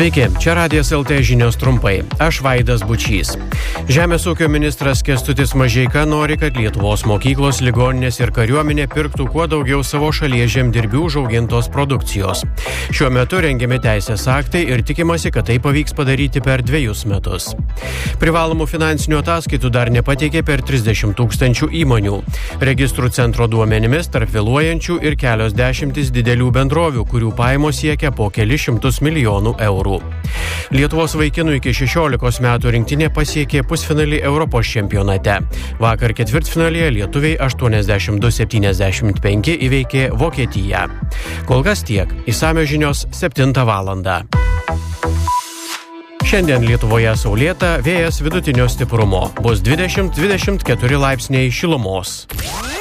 Sveiki, čia Radijas LT žinios trumpai. Aš Vaidas Bučys. Žemės ūkio ministras Kęstutis Mažeika nori, kad Lietuvos mokyklos, ligoninės ir kariuomenė pirktų kuo daugiau savo šalies žemdirbių užaugintos produkcijos. Šiuo metu rengiami teisės aktai ir tikimasi, kad tai pavyks padaryti per 2 metus. Privalomų finansinių ataskaitų dar nepateikė per 30 000 įmonių. Registrų centro duomenimis tarp vėluojančių ir kelios dešimtys didelių bendrovių, kurių pajamos siekia po kelis šimtus milijonų eurų. Lietuvos vaikinų iki 16 metų rinktinė pasiekė pusfinalį Europos čempionate. Vakar ketvirtfinalyje lietuviai 82-75 įveikė Vokietiją. Kol kas tiek. Išsamios žinios 7 valandą. Šiandien Lietuvoje saulėta, vėjas vidutinio stiprumo. Bus 20-24 laipsniai šilumos.